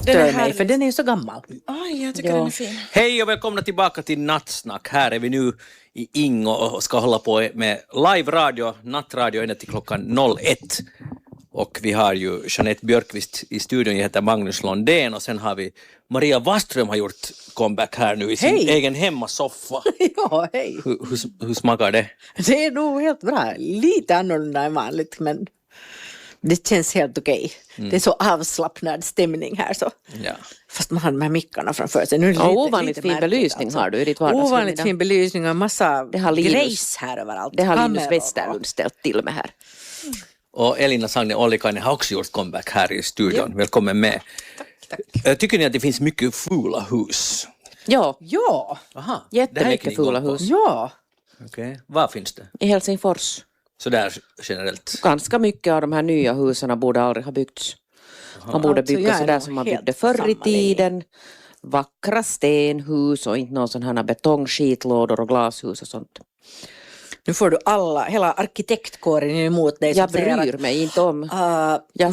stör mig, för den är ju så gammal. Aj, jag tycker den är fin. Hej och välkomna tillbaka till Nattsnack. Här är vi nu i Ingo och ska hålla på med live-radio, nattradio ända till klockan 01. Och vi har ju Jeanette Björkqvist i studion, jag heter Magnus Londén och sen har vi Maria Waström har gjort comeback här nu i sin egen hemmasoffa. Ja, hej. Hur smakar det? Det är nog helt bra. Lite annorlunda än vanligt, men det känns helt okej. Det är så avslappnad stämning här så. Ja. Fast man har de här mickarna framför sig. Nu är det ovanligt fin belysning alltså. har du i ditt vardagsrum. Ovanligt fin belysning och massa Det har Linus- grejs här överallt. Det har Linus Kameror. Westerlund ställt till med här. Och Elina Sagne-Ollikainen har också gjort comeback här i studion. Välkommen med. Tack. Tycker ni att det finns mycket fula hus? Ja, Ja, Aha, det här gick ni jättemycket fula igång på. hus. ja. Okej. Var finns det? I Helsingfors. Så där generellt. Ganska mycket av de här nya husen borde aldrig ha byggts. Man borde Alltså, bygga jag är sådär nog som man helt byggde förr i samma linje. tiden. Vackra stenhus och inte någon sån här betongskitlådor och glashus och sånt. Nu får du hela arkitektkåren emot dig. Jag som säger bryr mig inte om. att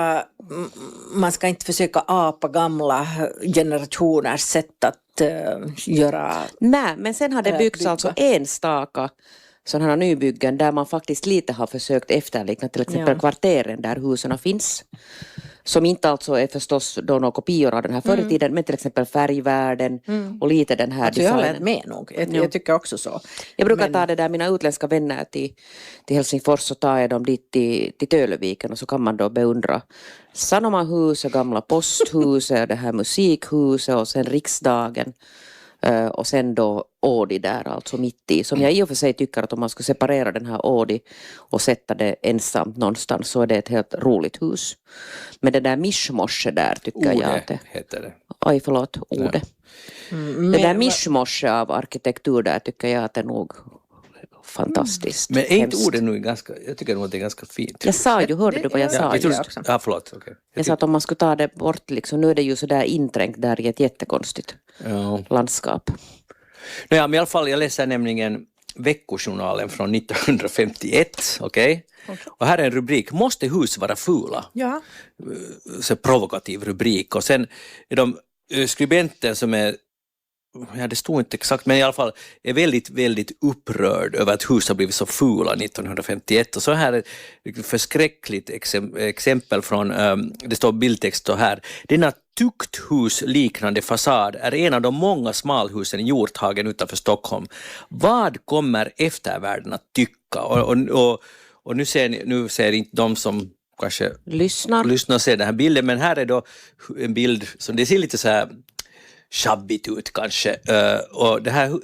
man ska inte försöka apa gamla generationers sätt att göra. Nej, men sen har det byggts bygga. alltså enstaka sådana här nybyggen där man faktiskt lite har försökt efterlikna till exempel kvarteren där husen finns. Som inte alltså är förstås då några kopior av den här förr i tiden, men till exempel färgvärden och lite den här Alltså jag håller designen. med nog. Jag tycker också så. Jag brukar ta det där mina utländska vänner till Helsingfors, så tar jag dem dit till Töleviken och så kan man då beundra Sanomahuset, gamla posthuset, det här musikhuset och sen riksdagen. Och sen då Ådi där alltså mitt i. Som jag i och för sig tycker att om man skulle separera den här Ådi och sätta det ensamt någonstans så är det ett helt roligt hus. Men det där mischmosche där tycker jag att Ode heter det. Oj förlåt, Ode. Det där mischmosche av arkitektur där tycker jag att det är nog fantastiskt. Men är inte hemskt. ordet nu ganska, jag tycker nog att det är ganska fint. Jag sa ju, hörde du vad jag sa? jag just? tror, ja, förlåt. Okay. Jag sa att om man skulle ta det bort liksom, nu är det ju så där inträngt där i ett jättekonstigt landskap. Nåja, men i alla fall, jag läser nämligen Veckojournalen från 1951, okej? Och här är en rubrik, måste hus vara fula? Ja. Så provokativ rubrik. Och sen är de skribenten som är, ja det stod inte exakt, men i alla fall är väldigt, väldigt upprörd över att hus har blivit så fula 1951. Och så här är ett förskräckligt exempel från, det står bildtext så här. Denna tukthusliknande fasad är en av de många smalhusen i Hjorthagen utanför Stockholm. Vad kommer eftervärlden att tycka? Och nu ser inte de som kanske lyssnar och ser den här bilden, men här är då en bild som det ser lite så här schabbigt ut kanske. Och det här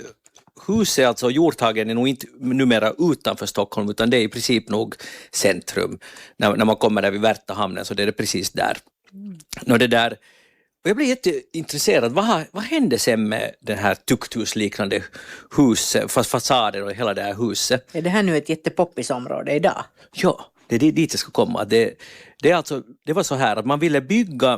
huset, alltså Hjorthagen, är nog inte numera utanför Stockholm utan det är i princip nog centrum. När man kommer där vid Värtahamnen så det är det precis där. Och det där. Och jag blir jätteintresserad. Vad hände sen med den här tukthusliknande huset, fast fasader och hela det här huset? Är det här nu ett jättepoppis område idag? Ja, det är dit jag ska komma. Det var så här att man ville bygga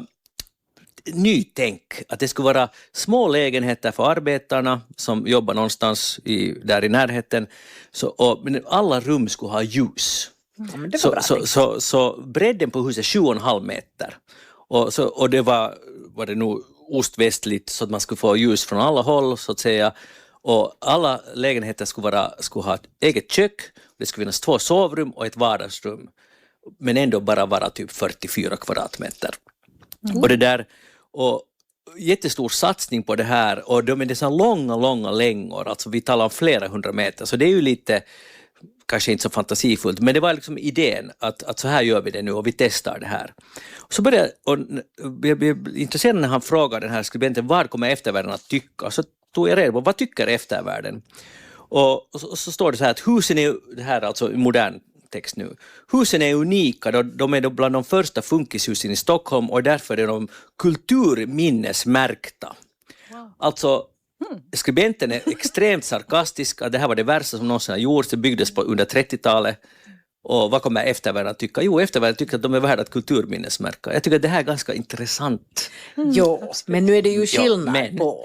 nytänk, att det skulle vara små lägenheter för arbetarna som jobbar någonstans där i närheten. Men alla rum skulle ha ljus. Ja, men det var bra så bredden på huset 7,5 meter. Och det var det nog ost-västligt så att man skulle få ljus från alla håll så att säga. Och alla lägenheter skulle ha ett eget kök. Det skulle finnas 2 sovrum och ett vardagsrum. Men ändå bara vara typ 44 kvadratmeter. Och det där, och jättestor satsning på det här. Och det är så långa längor. Alltså vi talar om flera 100 meter. Så det är ju lite, kanske inte så fantasifullt. Men det var liksom idén att så här gör vi det nu och vi testar det här. Och så började jag blev intresserad när han frågade den här skribenten vad kommer eftervärlden att tycka. Så tog jag reda på vad tycker eftervärlden. Och så står det så här att husen är, det här är alltså modern text nu. Husen är unika, de är bland de första funkishusen i Stockholm och därför är de kulturminnesmärkta. Wow. Alltså skribenten är extremt sarkastisk att det här var det värsta som någonsin har gjorts, det byggdes under 30-talet. Och vad kommer eftervärlden att tycka? Jo, eftervärlden tycker att de är värda att kulturminnesmärka. Jag tycker att det här är ganska intressant. Jo, men nu är det ju skillnad på